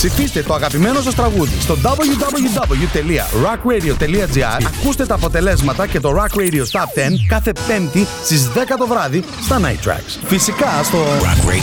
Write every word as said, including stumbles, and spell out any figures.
Ψηφίστε το αγαπημένο σας τραγούδι στο double-u double-u double-u τελεία rock radio τελεία gr. Ακούστε τα αποτελέσματα και το Rock Radio Top δέκα κάθε Πέμπτη στις δέκα το βράδυ στα Night Tracks. Φυσικά στο Rock Radio